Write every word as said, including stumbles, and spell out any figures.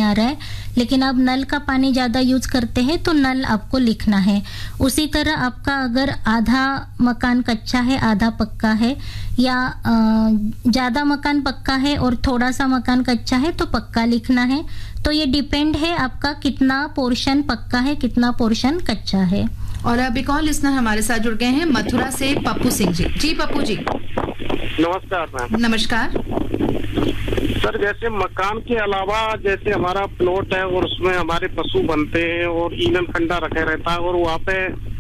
आ रहा है, लेकिन आप नल का पानी ज़्यादा यूज करते हैं तो नल आपको लिखना है। उसी तरह आपका अगर आधा मकान कच्चा है आधा पक्का है, या ज़्यादा मकान पक्का है और थोड़ा सा मकान कच्चा है तो पक्का लिखना है। तो ये डिपेंड है आपका कितना पोर्शन पक्का है कितना पोर्शन कच्चा है। और अब एक और लिसनर हमारे साथ जुड़ गए हैं मथुरा से, पप्पू सिंह जी। जी पप्पू जी। नमस्कार मैम। नमस्कार सर, जैसे मकान के अलावा जैसे हमारा प्लॉट है और उसमें हमारे पशु बनते हैं और ईंधन फंडा रखा रहता है और वहाँ पे